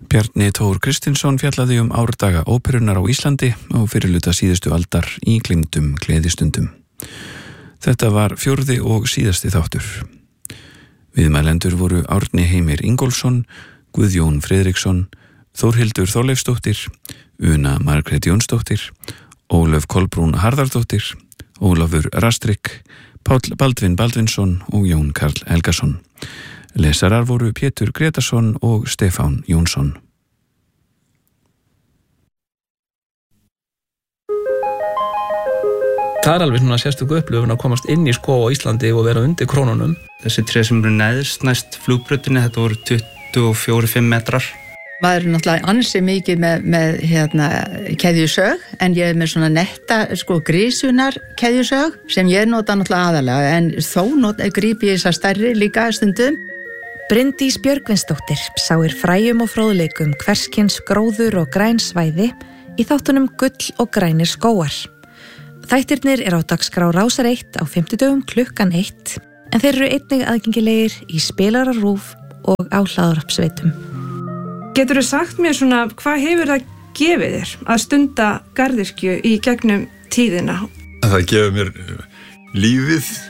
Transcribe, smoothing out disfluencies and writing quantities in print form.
Bjarni Tór Kristinsson fjallaði árdaga óperunar á Íslandi og fyrirluta síðustu aldar í gleymdum gleðistundum. Þetta var 4. og síðasti þáttur. Viðmælendur voru Árni Heimir Ingólfsson, Guðjón Friðriksson, Þórhildur Þorleifsdóttir, Una Margrét Jónsdóttir, Ólöf Kolbrún Harðardóttir, Ólafur Rastrik, Páll Baldvin Baldvinsson og Jón Karl Helgason. Lesarar voru Pétur Gretarsson og Stefán Jónsson. Það alveg svona sérstök upplifun að komast inn í skóg á Íslandi og vera undir krónunum. Þessi tré sem eru neðst næst flugbrautinni, þetta voru 24-5 metrar. Maður er náttúrulega ansi mikið með keðjusög, en ég er með svona netta grísunar keðjusög sem ég nota náttúrulega aðalega, en þó grípi ég þessar stærri líka stundum. Bryndís Björgvinsdóttir sáir fræjum og fróðleikum hverskins gróður og græn svæði í þáttunum Gull og grænir skógar. Þættirnir á dagskrá Rásar 1 á 50 klukkan 1, en þeir eru einnig aðgengilegir í Spilara RÚV og á hlaðvarpsveitum. Geturðu sagt mér svona, hvað hefur það gefið þér að stunda garðyrkju í gegnum tíðina? Það gefur mér lífið